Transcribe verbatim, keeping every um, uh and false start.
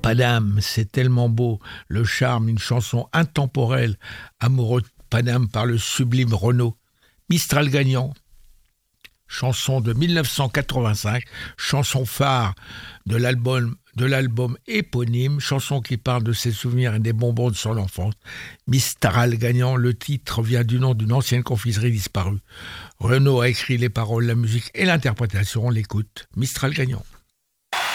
Paname, c'est tellement beau, le charme, une chanson intemporelle, amoureux de Paname par le sublime Renaud. Mistral gagnant, chanson de dix-neuf cent quatre-vingt-cinq, chanson phare de l'album, de l'album éponyme, chanson qui parle de ses souvenirs et des bonbons de son enfance. Mistral gagnant, le titre vient du nom d'une ancienne confiserie disparue. Renaud a écrit les paroles, la musique et l'interprétation, on l'écoute. Mistral gagnant.